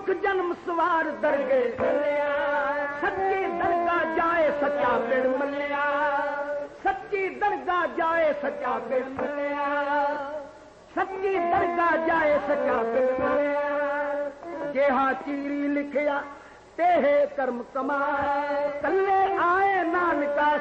मुख जन्म सवार दरगे सच्ची दरगाह जाए सच्चा पिंड मल्लिया सच्ची दरगाह जाए सच्चा पिंड मल्लिया सच्ची दरगाह जाए सच्चा पिंड मल्लिया जेहा चीरी लिखिया तेहे कर्म कमाए कल्ले आए नानका